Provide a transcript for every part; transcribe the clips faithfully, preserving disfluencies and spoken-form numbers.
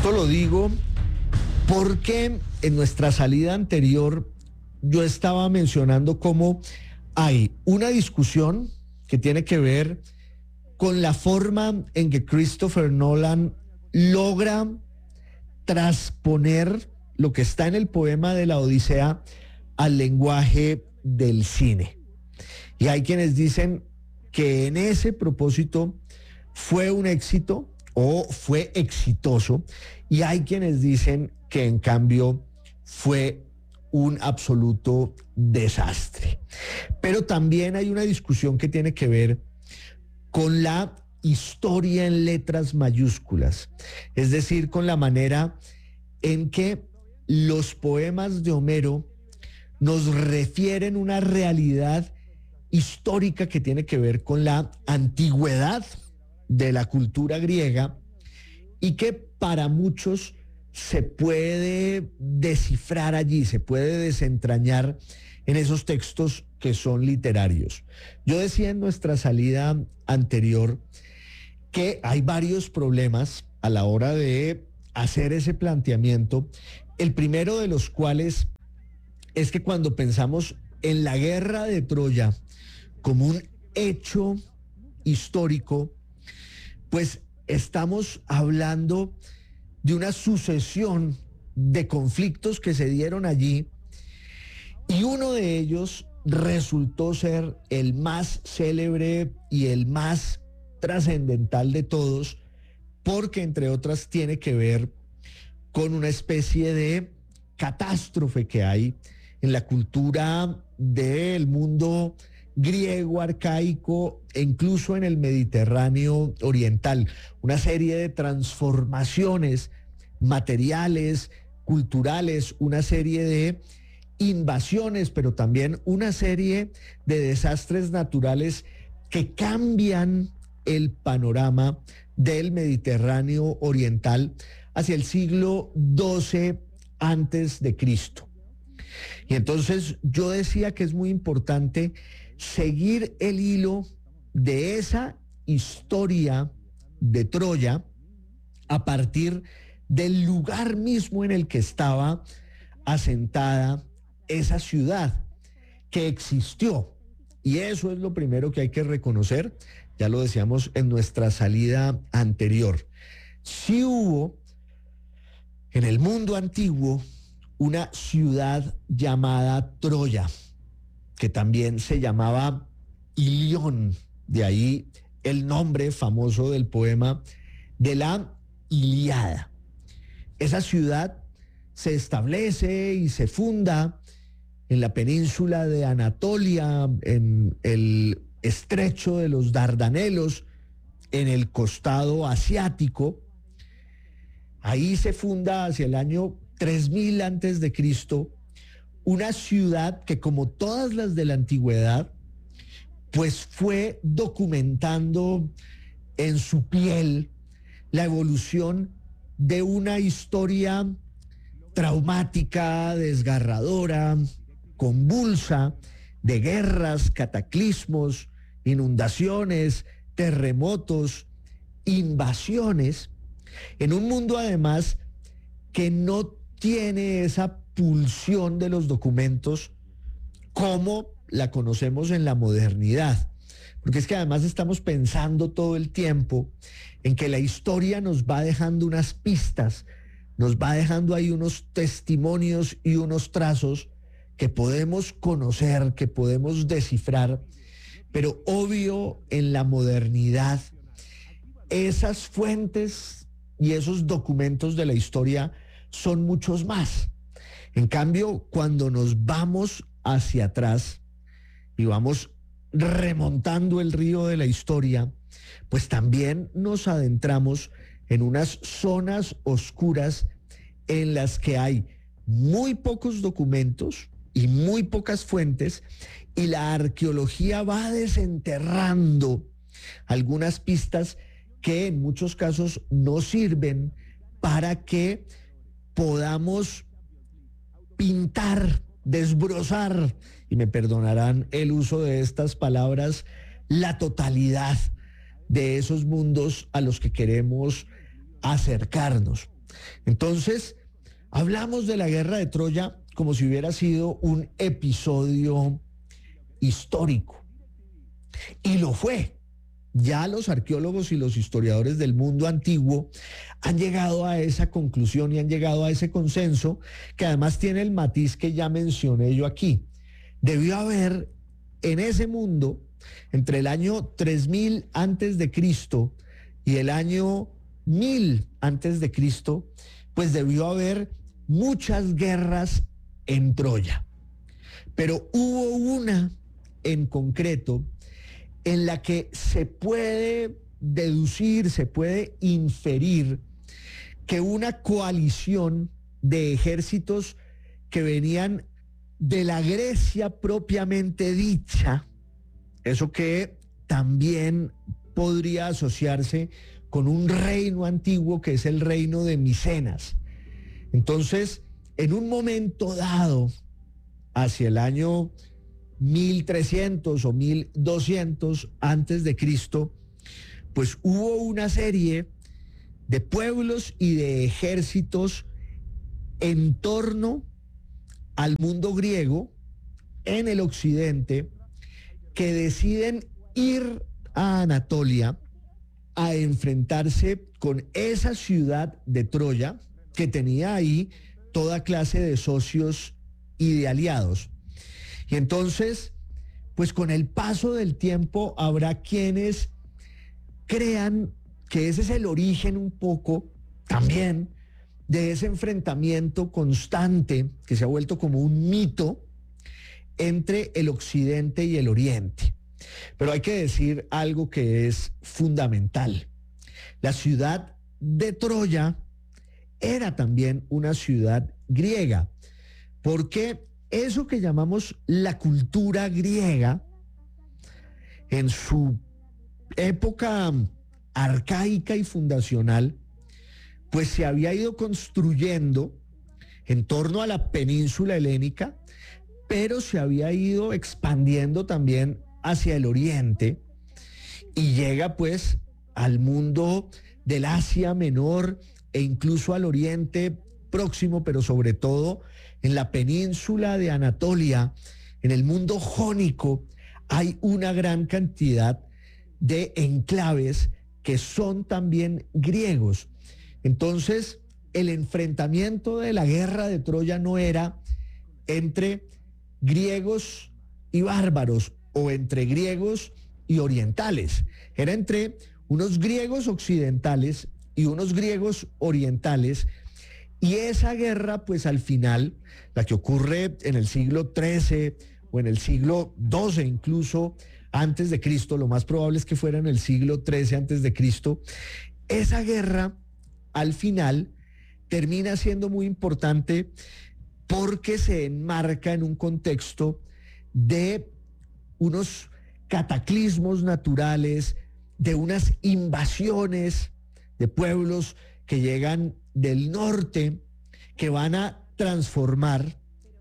Esto lo digo porque en nuestra salida anterior yo estaba mencionando cómo hay una discusión que tiene que ver con la forma en que Christopher Nolan logra transponer lo que está en el poema de la Odisea al lenguaje del cine. Y hay quienes dicen que en ese propósito fue un éxito o fue exitoso, y hay quienes dicen que en cambio fue un absoluto desastre. Pero también hay una discusión que tiene que ver con la historia en letras mayúsculas, es decir, con la manera en que los poemas de Homero nos refieren una realidad histórica que tiene que ver con la antigüedad de la cultura griega y que para muchos se puede descifrar allí, se puede desentrañar en esos textos que son literarios. Yo decía en nuestra salida anterior que hay varios problemas a la hora de hacer ese planteamiento, el primero de los cuales es que cuando pensamos en la guerra de Troya como un hecho histórico, pues estamos hablando de una sucesión de conflictos que se dieron allí, y uno de ellos resultó ser el más célebre y el más trascendental de todos, porque entre otras tiene que ver con una especie de catástrofe que hay en la cultura del mundo griego arcaico e incluso en el Mediterráneo oriental, una serie de transformaciones materiales, culturales, una serie de invasiones, pero también una serie de desastres naturales que cambian el panorama del Mediterráneo oriental hacia el siglo doce antes de Cristo. Y entonces yo decía que es muy importante seguir el hilo de esa historia de Troya a partir del lugar mismo en el que estaba asentada esa ciudad que existió. Y eso es lo primero que hay que reconocer, ya lo decíamos en nuestra salida anterior. Sí hubo en el mundo antiguo una ciudad llamada Troya, que también se llamaba Ilión, de ahí el nombre famoso del poema de la Ilíada. Esa ciudad se establece y se funda en la península de Anatolia, en el estrecho de los Dardanelos, en el costado asiático. Ahí se funda hacia el año tres mil antes de Cristo, una ciudad que, como todas las de la antigüedad, pues fue documentando en su piel la evolución de una historia traumática, desgarradora, convulsa, de guerras, cataclismos, inundaciones, terremotos, invasiones, en un mundo además que no tiene esa pulsión de los documentos como la conocemos en la modernidad, porque es que además estamos pensando todo el tiempo en que la historia nos va dejando unas pistas, nos va dejando ahí unos testimonios y unos trazos que podemos conocer, que podemos descifrar, pero obvio en la modernidad esas fuentes y esos documentos de la historia son muchos más. En cambio, cuando nos vamos hacia atrás y vamos remontando el río de la historia, pues también nos adentramos en unas zonas oscuras en las que hay muy pocos documentos y muy pocas fuentes, y la arqueología va desenterrando algunas pistas que en muchos casos no sirven para que podamos pintar, desbrozar, y me perdonarán el uso de estas palabras, la totalidad de esos mundos a los que queremos acercarnos. Entonces, hablamos de la guerra de Troya como si hubiera sido un episodio histórico. Y lo fue. Ya los arqueólogos y los historiadores del mundo antiguo han llegado a esa conclusión y han llegado a ese consenso, que además tiene el matiz que ya mencioné yo aquí. Debió haber en ese mundo, entre el año tres mil antes de Cristo y el año mil antes de Cristo, pues debió haber muchas guerras en Troya. Pero hubo una en concreto en la que se puede deducir, se puede inferir que una coalición de ejércitos que venían de la Grecia propiamente dicha, eso que también podría asociarse con un reino antiguo que es el reino de Micenas. Entonces, en un momento dado, hacia el año mil trescientos o mil doscientos antes de Cristo, pues hubo una serie de pueblos y de ejércitos en torno al mundo griego en el occidente que deciden ir a Anatolia a enfrentarse con esa ciudad de Troya que tenía ahí toda clase de socios y de aliados. Y entonces, pues con el paso del tiempo habrá quienes crean que ese es el origen un poco también de ese enfrentamiento constante que se ha vuelto como un mito entre el occidente y el oriente. Pero hay que decir algo que es fundamental. La ciudad de Troya era también una ciudad griega, porque eso que llamamos la cultura griega, en su época arcaica y fundacional, pues se había ido construyendo en torno a la península helénica, pero se había ido expandiendo también hacia el oriente y llega pues al mundo del Asia Menor e incluso al Oriente Próximo, pero sobre todo en la península de Anatolia, en el mundo jónico, hay una gran cantidad de enclaves que son también griegos. Entonces, el enfrentamiento de la guerra de Troya no era entre griegos y bárbaros o entre griegos y orientales, era entre unos griegos occidentales y unos griegos orientales. Y esa guerra, pues al final, la que ocurre en el siglo trece o en el siglo doce incluso antes de Cristo, lo más probable es que fuera en el siglo trece antes de Cristo, esa guerra al final termina siendo muy importante porque se enmarca en un contexto de unos cataclismos naturales, de unas invasiones de pueblos que llegan del norte, que van a transformar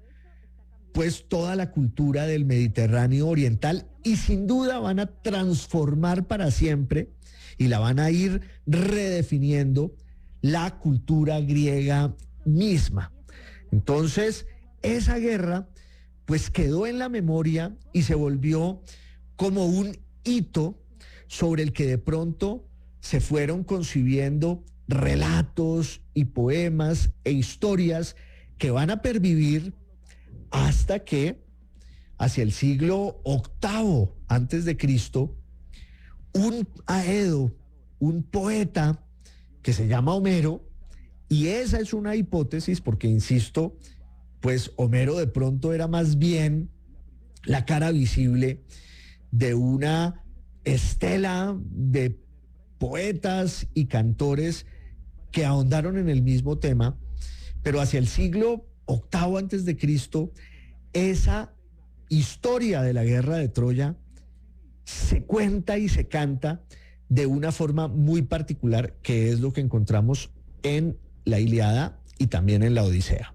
pues toda la cultura del Mediterráneo oriental y sin duda van a transformar para siempre y la van a ir redefiniendo la cultura griega misma. Entonces, esa guerra pues quedó en la memoria y se volvió como un hito sobre el que de pronto se fueron concibiendo relatos y poemas e historias que van a pervivir hasta que hacia el siglo octavo antes de Cristo, un Aedo, un poeta que se llama Homero, y esa es una hipótesis porque, insisto, pues Homero de pronto era más bien la cara visible de una estela de poetas y cantores que ahondaron en el mismo tema, pero hacia el siglo octavo antes de Cristo, esa historia de la guerra de Troya se cuenta y se canta de una forma muy particular, que es lo que encontramos en la Ilíada y también en la Odisea.